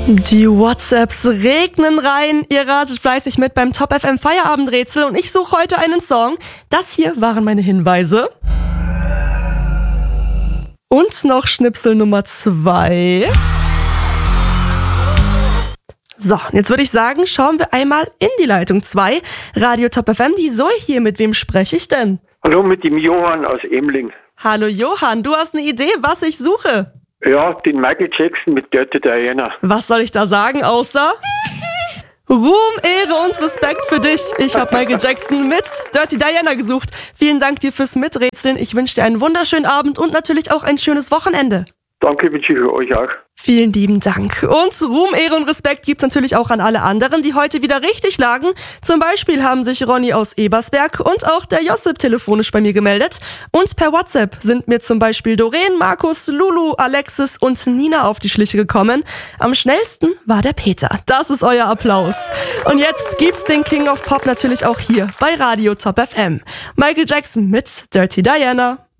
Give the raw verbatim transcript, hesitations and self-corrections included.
Die WhatsApps regnen rein. Ihr ratet fleißig mit beim Top F M Feierabendrätsel und ich suche heute einen Song. Das hier waren meine Hinweise. Und noch Schnipsel Nummer zwei. So, jetzt würde ich sagen, schauen wir einmal in die Leitung zwei. Radio Top F M, die Zoe hier. Mit wem spreche ich denn? Hallo, mit dem Johann aus Emling. Hallo Johann, du hast eine Idee, was ich suche? Ja, den Michael Jackson mit Dirty Diana. Was soll ich da sagen, außer Ruhm, Ehre und Respekt für dich. Ich habe Michael Jackson mit Dirty Diana gesucht. Vielen Dank dir fürs Miträtseln. Ich wünsche dir einen wunderschönen Abend und natürlich auch ein schönes Wochenende. Danke, wünsche ich euch auch. Vielen lieben Dank. Und Ruhm, Ehre und Respekt gibt's natürlich auch an alle anderen, die heute wieder richtig lagen. Zum Beispiel haben sich Ronny aus Ebersberg und auch der Josip telefonisch bei mir gemeldet. Und per WhatsApp sind mir zum Beispiel Doreen, Markus, Lulu, Alexis und Nina auf die Schliche gekommen. Am schnellsten war der Peter. Das ist euer Applaus. Und jetzt gibt's den King of Pop natürlich auch hier bei Radio Top F M. Michael Jackson mit Dirty Diana.